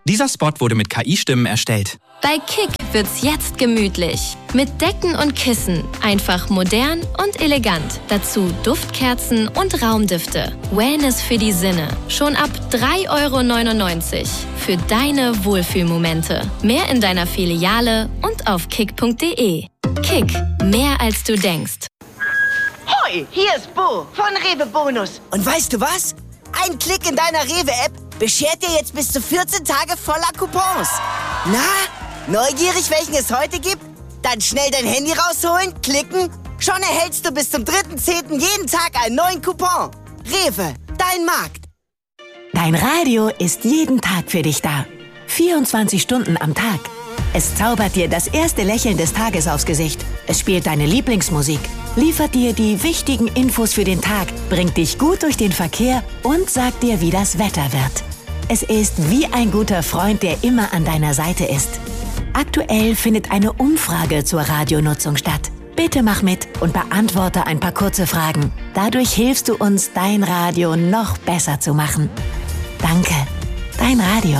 Dieser Spot wurde mit KI-Stimmen erstellt. Bei Kick wird's jetzt gemütlich. Mit Decken und Kissen. Einfach modern und elegant. Dazu Duftkerzen und Raumdüfte. Wellness für die Sinne. Schon ab 3,99 € für deine Wohlfühlmomente. Mehr in deiner Filiale und auf kick.de. Kick, mehr als du denkst. Hoi, hier ist Bo von Rewe Bonus. Und weißt du was? Ein Klick in deiner Rewe-App beschert dir jetzt bis zu 14 Tage voller Coupons. Na, neugierig, welchen es heute gibt? Dann schnell dein Handy rausholen, klicken. Schon erhältst du bis zum 3.10. jeden Tag einen neuen Coupon. Rewe, dein Markt. Dein Radio ist jeden Tag für dich da. 24 Stunden am Tag. Es zaubert dir das erste Lächeln des Tages aufs Gesicht. Es spielt deine Lieblingsmusik, liefert dir die wichtigen Infos für den Tag, bringt dich gut durch den Verkehr und sagt dir, wie das Wetter wird. Es ist wie ein guter Freund, der immer an deiner Seite ist. Aktuell findet eine Umfrage zur Radionutzung statt. Bitte mach mit und beantworte ein paar kurze Fragen. Dadurch hilfst du uns, dein Radio noch besser zu machen. Danke, dein Radio.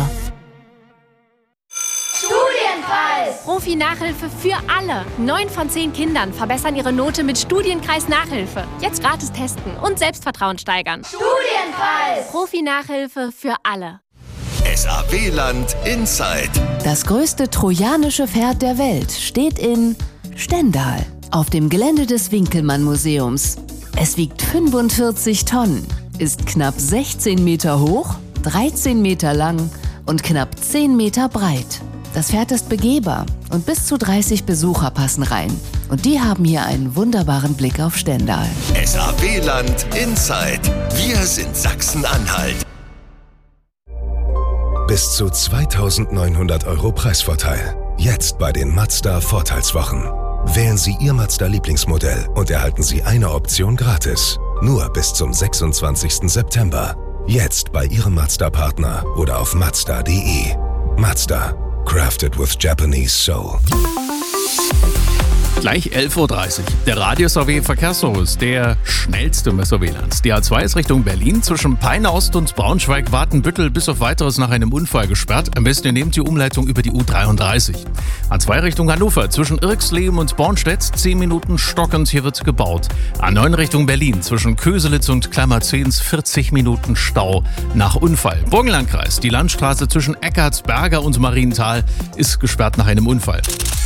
Profi-Nachhilfe für alle. 9 von 10 Kindern verbessern ihre Note mit Studienkreis Nachhilfe. Jetzt gratis testen und Selbstvertrauen steigern. Studienkreis! Profi-Nachhilfe für alle. SAW-Land Inside. Das größte trojanische Pferd der Welt steht in Stendal auf dem Gelände des Winkelmann-Museums. Es wiegt 45 Tonnen, ist knapp 16 Meter hoch, 13 Meter lang und knapp 10 Meter breit. Das Pferd ist begehbar und bis zu 30 Besucher passen rein. Und die haben hier einen wunderbaren Blick auf Stendal. SAW-Land Inside. Wir sind Sachsen-Anhalt. Bis zu 2.900 € Preisvorteil. Jetzt bei den Mazda Vorteilswochen. Wählen Sie Ihr Mazda-Lieblingsmodell und erhalten Sie eine Option gratis. Nur bis zum 26. September. Jetzt bei Ihrem Mazda-Partner oder auf mazda.de. Mazda. Crafted with Japanese soul. Gleich 11:30 Uhr. Der Radio SAW Verkehrsservice, der schnellste im SAW-Land. Die A2 ist Richtung Berlin. Zwischen Peine Ost und Braunschweig-Wartenbüttel bis auf Weiteres nach einem Unfall gesperrt. Am besten ihr nehmt die Umleitung über die U33. A2 Richtung Hannover. Zwischen Irxleben und Bornstedt 10 Minuten stockend. Hier wird gebaut. A9 Richtung Berlin. Zwischen Köselitz und Klammerzehns 40 Minuten Stau nach Unfall. Burgenlandkreis. Die Landstraße zwischen Eckartsberger und Marienthal ist gesperrt nach einem Unfall.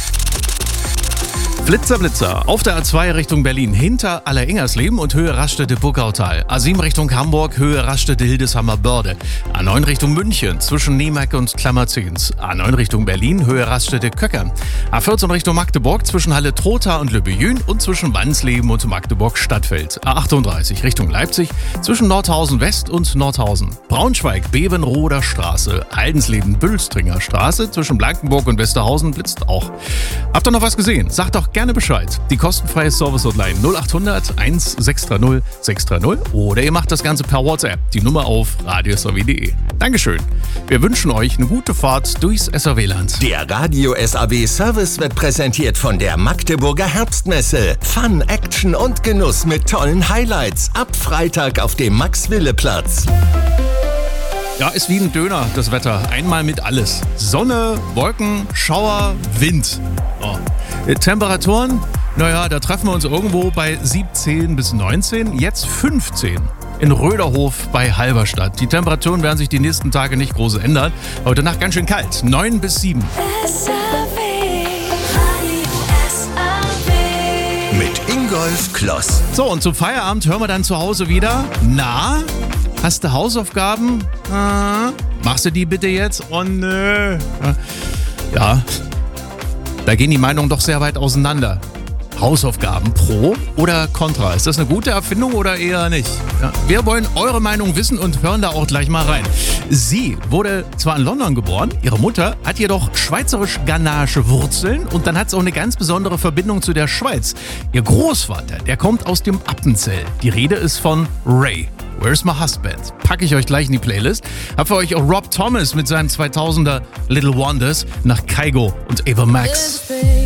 Blitzer auf der A2 Richtung Berlin hinter Allerengersleben und Höhe Rastede-Burgautal. A7 Richtung Hamburg, Höhe Rastede-Hildesheimer-Börde. A9 Richtung München zwischen Nemack und Klammerzehns. A9 Richtung Berlin, Höhe Rastede-Köckern. A14 Richtung Magdeburg zwischen Halle-Trotha und Lübbejün und zwischen Wansleben und Magdeburg-Stadtfeld. A38 Richtung Leipzig zwischen Nordhausen West und Nordhausen. Braunschweig, Bevenroder Straße, Aldensleben-Bülstringer Straße zwischen Blankenburg und Westerhausen blitzt auch. Habt ihr noch was gesehen? Sagt doch gerne Bescheid. Die kostenfreie Service-Hotline 0800 1630 630 oder ihr macht das Ganze per WhatsApp. Die Nummer auf radiosaw.de. Dankeschön. Wir wünschen euch eine gute Fahrt durchs SAW-Land. Der Radio SAW-Service wird präsentiert von der Magdeburger Herbstmesse. Fun, Action und Genuss mit tollen Highlights. Ab Freitag auf dem Max-Wille-Platz. Ja, ist wie ein Döner, das Wetter. Einmal mit alles. Sonne, Wolken, Schauer, Wind. Oh. Temperaturen, naja, da treffen wir uns irgendwo bei 17 bis 19, jetzt 15 in Röderhof bei Halberstadt. Die Temperaturen werden sich die nächsten Tage nicht groß ändern. Heute Nacht ganz schön kalt, 9 bis 7. Mit Ingolf Kloss. So, und zum Feierabend hören wir dann zu Hause wieder. Na, hast du Hausaufgaben? Machst du die bitte jetzt? Oh nö. Ja. Da gehen die Meinungen doch sehr weit auseinander. Hausaufgaben pro oder contra? Ist das eine gute Erfindung oder eher nicht? Ja, wir wollen eure Meinung wissen und hören da auch gleich mal rein. Sie wurde zwar in London geboren, ihre Mutter hat jedoch schweizerisch-ghanaische Wurzeln und dann hat sie auch eine ganz besondere Verbindung zu der Schweiz. Ihr Großvater, der kommt aus dem Appenzell. Die Rede ist von Ray. Where's My Husband? Packe ich euch gleich in die Playlist. Hab für euch auch Rob Thomas mit seinem 2000er Little Wonders nach Kygo und Ava Max.